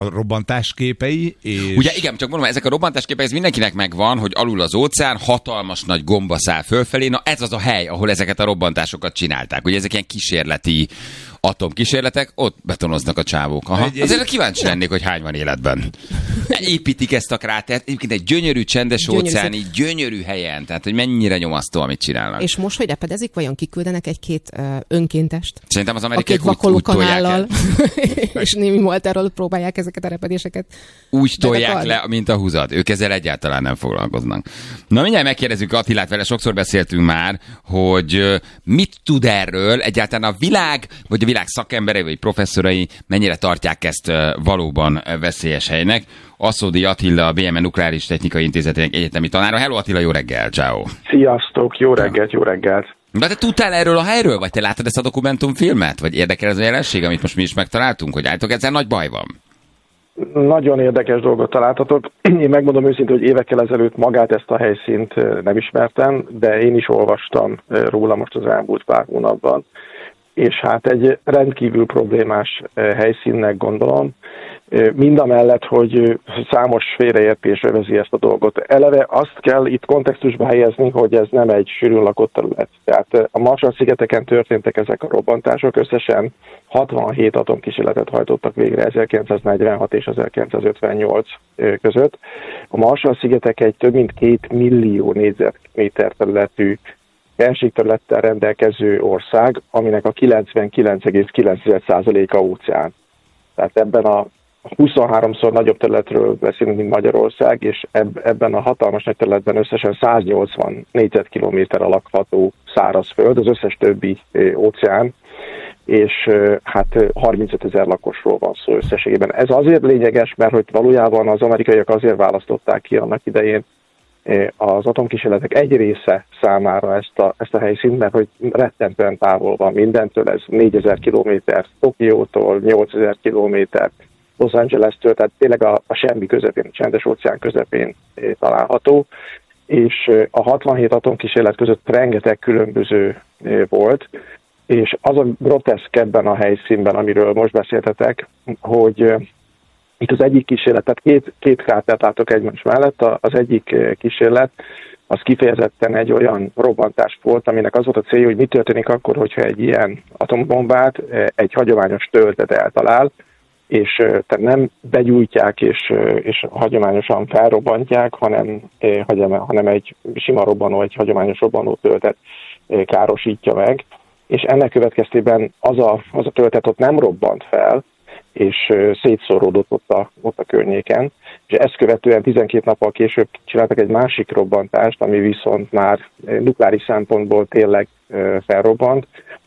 a robbantás képei, és... Ugye igen, csak mondom, ezek a robbantás képei, ez mindenkinek megvan, hogy alul az óceán, hatalmas nagy gomba száll fölfelé, na ez az a hely, ahol ezeket a robbantásokat csinálták. Ugye ezek ilyen kísérleti atomkísérletek, ott betonoznak a csávók. Aha. Azért kíváncsi lennék, hogy hány van életben. Építik ezt a krátert, egyébként egy gyönyörű, csendes óceáni, gyönyörű helyen, tehát hogy mennyire nyomasztó, amit csinálnak. És most, hogy repedezik, vajon kiküldenek egy-két önkéntest? Szerintem az amerikaiak úgy tolják és némi molterről próbálják ezeket a repedéseket. úgy tolják le, mint a húzat. Ők ezzel egyáltalán nem foglalkoznak. Na mindjárt megkérdezzük Attilát, vele sokszor beszéltünk már, hogy mit tud erről egyáltalán a világ, vagy a világ szakemberei, vagy professzorai mennyire tartják ezt valóban veszélyes helynek. Aszódi Attila, a BME Nukleáris Technikai Intézetének egyetemi tanára. Hello Attila, jó reggel, ciao. Sziasztok, jó reggelt, jó reggelt. De te tudtál erről a helyről, vagy te láttad ezt a dokumentumfilmet? Vagy érdekel ez a jelenség, amit most mi is megtaláltunk, hogy állítok, ezzel nagy baj van? Nagyon érdekes dolgot találtatok. Én megmondom őszintén, hogy évekkel ezelőtt magát ezt a helyszínt nem ismertem, de én is olvastam róla most az elmúlt pár hónapban. És hát egy rendkívül problémás helyszínnek gondolom, mindamellett, hogy számos félreértés övezi ezt a dolgot. Eleve azt kell itt kontextusba helyezni, hogy ez nem egy sűrűn lakott terület. Tehát a Marshall-szigeteken történtek ezek a robbantások, összesen 67 atomkísérletet hajtottak végre 1946 és 1958 között. A Marshall-szigetek egy több mint 2 millió négyzetméter területű felségterülettel rendelkező ország, aminek a 99,9%-a óceán. Tehát ebben a 23-szor nagyobb területről beszélünk, mint Magyarország, és ebben a hatalmas nagy területben összesen 180 négyzetkilométer a lakható szárazföld, az összes többi óceán, és hát 35 000 lakosról van szó összességében. Ez azért lényeges, mert hogy valójában az amerikaiak azért választották ki annak idején az atomkísérletek egy része számára ezt a helyszínt, mert hogy rettentően távol van mindentől, ez 4000 kilométer Tokiótól, 8000 kilométer Los Angeles-től, tehát tényleg a semmi közepén, a csendes óceán közepén található, és a 67 atomkísérlet között rengeteg különböző volt, és az a groteszk ebben a helyszínben, amiről most beszéltetek, hogy itt az egyik kísérlet, tehát két krátert látok egymás mellett, az egyik kísérlet az kifejezetten egy olyan robbantás volt, aminek az volt a célja, hogy mi történik akkor, hogyha egy ilyen atombombát egy hagyományos töltet eltalál, és tehát nem begyújtják és hagyományosan felrobbantják, hanem egy sima robbanó, egy hagyományos robbanó töltet károsítja meg, és ennek következtében az a töltet ott nem robbant fel, és szétszóródott ott a környéken, és ezt követően 12 nappal később csináltak egy másik robbantást, ami viszont már nukleáris szempontból tényleg felrobbant,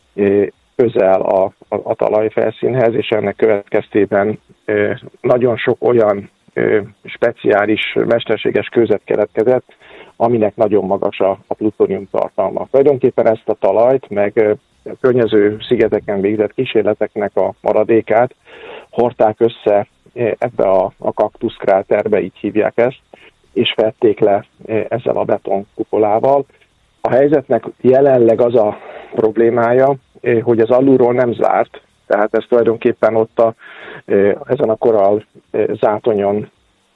közel a talajfelszínhez, és ennek következtében nagyon sok olyan speciális, mesterséges kőzet keletkezett, aminek nagyon magas a plutónium tartalma. Tulajdonképpen ezt a talajt, meg a környező szigeteken végzett kísérleteknek a maradékát hordták össze ebbe a kaktuszkráterbe, így hívják ezt, és vették le ezzel a betonkupolával. A helyzetnek jelenleg az a problémája, hogy az alulról nem zárt, tehát ez tulajdonképpen ott ezen a korall zátonyon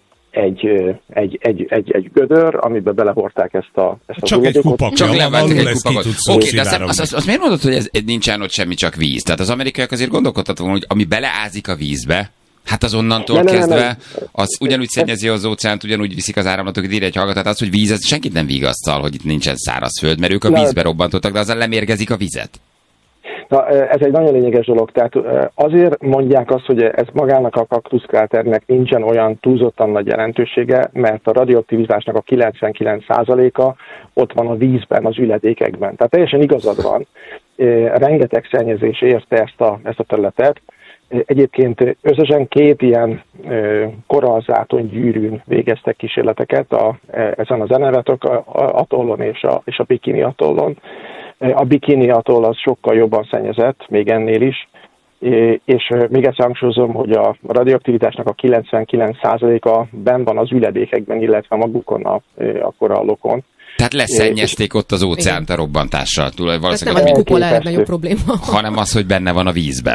egy gödör, amiben belehordták ezt a csak egy kupak. Csak levettek egy kupakot. Oké, de azt miért mondod, hogy ez nincsen ott semmi, csak víz? Tehát az amerikaiak azért gondolkodtak volna, hogy ami beleázik a vízbe, hát az onnantól kezdve, az ugyanúgy szennyezi az óceánt, ugyanúgy viszik az áramlatok, ide egy hallgatát, az, hogy víz, ez senkit nem vigasztal, hogy itt nincsen szárazföld, mert ők a vízbe robbantottak, de azzal lemérgezik a vizet. Na, ez egy nagyon lényeges dolog. Tehát azért mondják azt, hogy ez magának a kaktuszkráternek nincsen olyan túlzottan nagy jelentősége, mert a radioaktivitásnak a 99%-a ott van a vízben, az üledékekben. Tehát teljesen igazad van. Rengeteg szennyezés érte ezt a területet. Egyébként összesen 2 ilyen korallzáton gyűrűn végeztek kísérleteket ezen az Enewetok atollon és a Bikini atollon. A Bikini atoll az sokkal jobban szennyezett, még ennél is, és még egyszer hangsúlyozom, hogy a radioaktivitásnak a 99%-a benn van az üledékekben, illetve magukon a korallokon. Tehát leszennyezték ott az óceánt a robbantással. Ez nem a kupola a legnagyobb probléma. Hanem az, hogy benne van a vízben.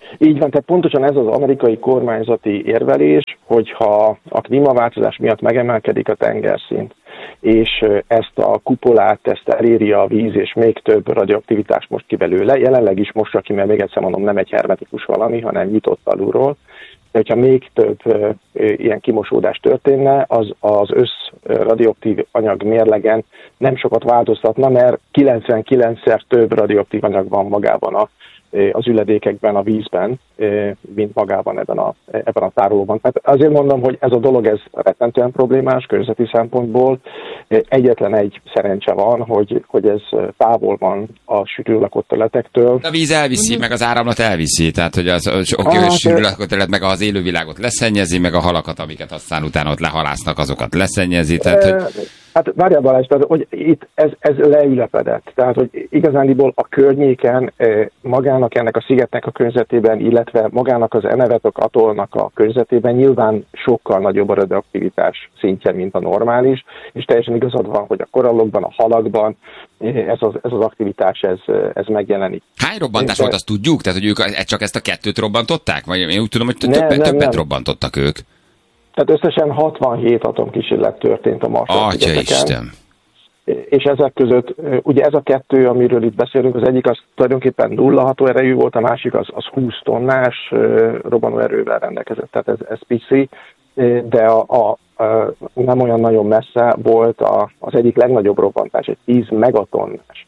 Így van, tehát pontosan ez az amerikai kormányzati érvelés, hogyha a klímaváltozás miatt megemelkedik a tengerszint, és ezt a kupolát, ezt eléri a víz, és még több radioaktivitást most ki belőle, jelenleg is most ki, mert még egyszer mondom, nem egy hermetikus valami, hanem nyitott alulról, de hogyha még több ilyen kimosódás történne, az radioaktív anyag mérlegen nem sokat változtatna, mert 99-szer több radioaktív anyag van magában az üledékekben, a vízben, mint magában ebben a tárolóban. Tehát azért mondom, hogy ez a dolog ez rettentően problémás környezeti szempontból. Egyetlen egy szerencse van, hogy ez távol van a sűrű lakott területektől. A víz elviszi, meg az áramlat elviszi, tehát hogy a sűrű lakott terület meg az élővilágot leszennyezi, meg a halakat, amiket aztán utána ott lehalásznak, azokat leszennyezi. Tehát, hogy... Hát várjál Balázs, tehát, hogy itt ez leülepedett. Tehát, hogy igazándiból a környéken magának ennek a szigetnek a környezetében, illetve magának az Enewetok atollnak a környezetében nyilván sokkal nagyobb a radioaktivitás szintje, mint a normális, és teljesen igazad van, hogy a korallokban, a halakban ez az aktivitás ez megjelenik. Hány robbantás volt, azt tudjuk? Tehát, hogy ők csak ezt a kettőt robbantották? Vagy én úgy tudom, hogy többet robbantottak ők. Tehát összesen 67 atomkísérlet történt a Marshall-szigeteken. És ezek között, ugye ez a kettő, amiről itt beszélünk, az egyik az tulajdonképpen 0 hatóerejű volt, a másik az 20 tonnás robbanóerővel rendelkezett, tehát ez pici, de nem olyan nagyon messze volt az egyik legnagyobb robbantás, egy 10 megatonnás.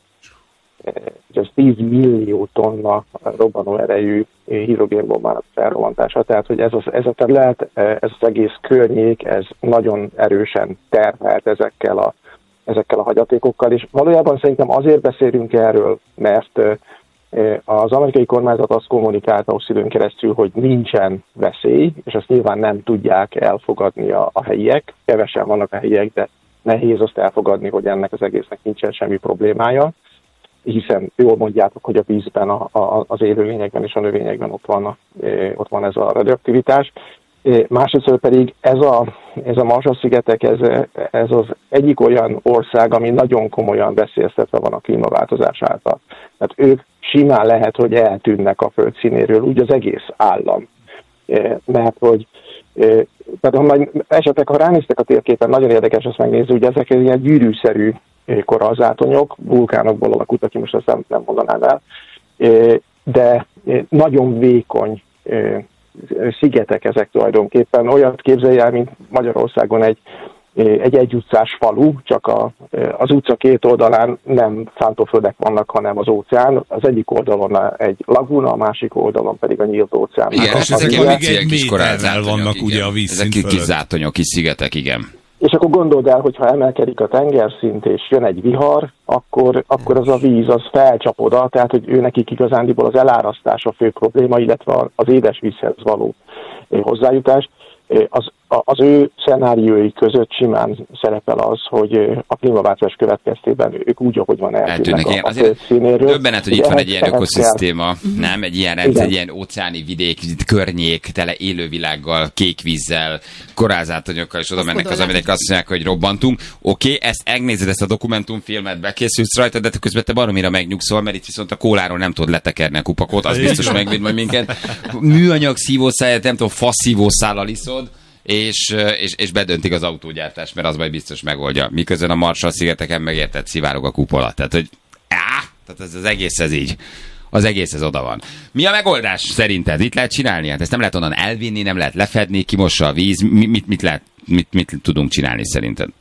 Ez 10 millió tonna robbanóerejű hidrogénbombának felrobbantása, tehát hogy ez a terület, ez az egész környék, ez nagyon erősen terhelt ezekkel a hagyatékokkal, és valójában szerintem azért beszélünk erről, mert az amerikai kormányzat azt kommunikálta hosszú időn keresztül, hogy nincsen veszély, és ezt nyilván nem tudják elfogadni a helyiek, kevesen vannak a helyiek, de nehéz azt elfogadni, hogy ennek az egésznek nincsen semmi problémája, hiszen jól mondjátok, hogy a vízben, az élőlényekben és a növényekben ott van ez a radioaktivitás. Másrészt pedig ez a Marshall-szigetek, ez az egyik olyan ország, ami nagyon komolyan veszélyeztetve van a klímaváltozás által. Tehát ők simán lehet, hogy eltűnnek a föld színéről, úgy az egész állam. Mert hogy tehát ha majd esetleg, ha ránéztek a térképen, nagyon érdekes ezt megnézni, hogy ezek ilyen gyűrűszerű korallzátonyok, vulkánokból alakultak ki, most ezt nem mondanám el, de nagyon vékony szigetek ezek tulajdonképpen. Olyat képzelj el, mint Magyarországon egy utcás falu, csak az utca két oldalán nem szántóföldek vannak, hanem az óceán. Az egyik oldalon egy laguna, a másik oldalon pedig a nyílt óceán. Igen, és ezek ilyen kis korallzátonyok, vannak ugye a vízszint fölött. Ezek kis zátonyok, kis szigetek, igen. És akkor gondold el, hogy ha emelkedik a tengerszint, és jön egy vihar, akkor az a víz az felcsap oda, tehát hogy ő nekik igazándiból az elárasztás a fő probléma, illetve az édesvízhez való hozzájutás. Az ő szenáriói között simán szerepel az, hogy a klímaváltozás következtében ők úgy, ahogy van eltűnnek a föld színéről. Döbbenet, hogy itt van egy ilyen ökoszisztéma, nem? Egy ilyen rendszer, egy ilyen óceáni vidék, környék, tele élővilággal, kék vízzel, korallzátonyokkal, és oda mennek az, aminek azt mondják, hogy robbantunk. Oké, ezt megnézed, ezt a dokumentumfilmet, bekészülsz rajta, de közben te baromira megnyugszol, mert itt viszont a kóláról nem tudod letekerni a kupakot, az biztos megvéd majd minket. Műanyag szívószáját, nem tudom, faszívószállal iszod, és bedöntik az autógyártást, mert az majd biztos megoldja. Miközben a Marshall-szigeteken megértett szivárog a kupola. Tehát, hogy tehát ez az egész ez így. Az egész ez oda van. Mi a megoldás szerinted? Itt lehet csinálni? Hát ezt nem lehet onnan elvinni, nem lehet lefedni, kimossa a víz. Mit tudunk csinálni szerinted?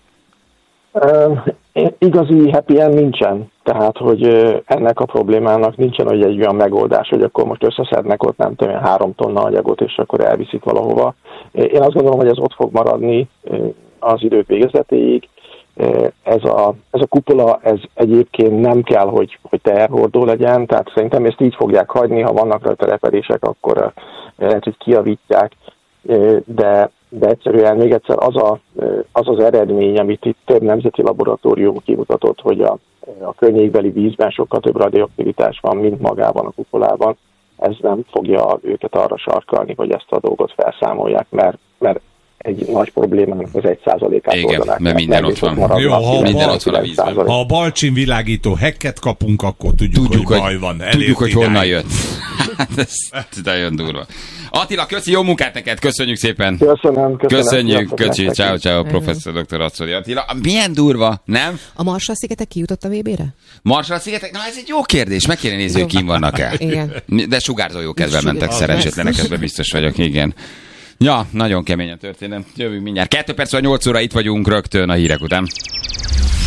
Igazi happy end nincsen. Tehát, hogy ennek a problémának nincsen hogy egy olyan megoldás, hogy akkor most összeszednek ott nem tudom, 3 tonna anyagot, és akkor elviszik valahova. Én azt gondolom, hogy ez ott fog maradni az idők végezetéig. Ez a kupola, ez egyébként nem kell, hogy teherhordó legyen, tehát szerintem ezt így fogják hagyni, ha vannak rá telepedések, akkor lehet, hogy kijavítják, de egyszerűen még egyszer az eredmény, amit itt több nemzeti laboratórium kimutatott, hogy a környékbeli vízben sokkal több radioaktivitás van, mint magában a kupolában, ez nem fogja őket arra sarkalni, hogy ezt a dolgot felszámolják, mert egy nagy problémának az 1%-át Igen, oldanák. mert minden ott van. Maradnak, Jó, ha minden ott van a vízben. Ha a Balcsin világító hekket kapunk, akkor tudjuk hogy baj van. Tudjuk, hogy honnan idáig. jött. Ez nagyon durva. Attila, köszi, jó munkát neked, köszönjük szépen. Köszönöm. Köszönjük, Sziasztok köszi, nektek. ciao, professzor dr. Aczoli Attila. Milyen durva, nem? A Marshall-szigetek kijutott a VB-re? Marshall-szigetek? Na ez egy jó kérdés, meg kéne nézni, hogy kim vannak el. Igen. De sugárzó jó kedvel mentek, Az szerencsétlenek, ebben biztos vagyok, igen. Ja, nagyon kemény a történet. Jövünk mindjárt. 2 perc, 8 óra, itt vagyunk rögtön a hírek után.